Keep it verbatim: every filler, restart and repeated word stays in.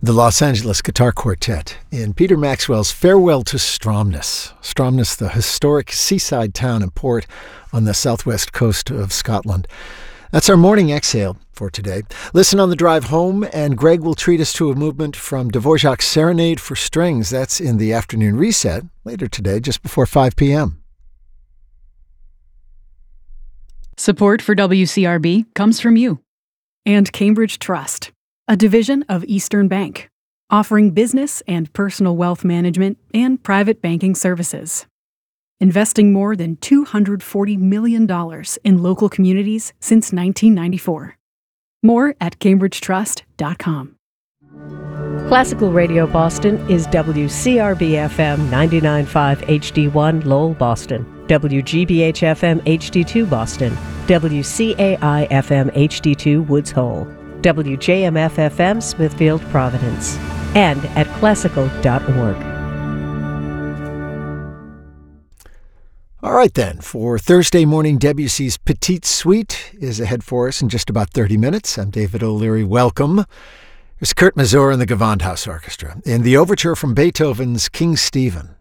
the Los Angeles Guitar Quartet in Peter Maxwell's Farewell to Stromness. Stromness, the historic seaside town and port on the southwest coast of Scotland. That's our morning exhale for today. Listen on the drive home, and Greg will treat us to a movement from Dvorak's Serenade for Strings. That's in the afternoon reset later today, just before five p.m. Support for W C R B comes from you and Cambridge Trust, a division of Eastern Bank, offering business and personal wealth management and private banking services. Investing more than two hundred forty million dollars in local communities since nineteen ninety-four. More at cambridge trust dot com. Classical Radio Boston is W C R B F M ninety-nine point five H D one Lowell, Boston, W G B H F M H D two Boston, W C A I F M H D two Woods Hole, W J M F F M Smithfield, Providence, and at classical dot org. All right then, for Thursday morning, Debussy's Petite Suite is ahead for us in just about thirty minutes. I'm David O'Leary. Welcome. Here's Kurt Masur and the Gewandhaus Orchestra in the overture from Beethoven's King Stephen.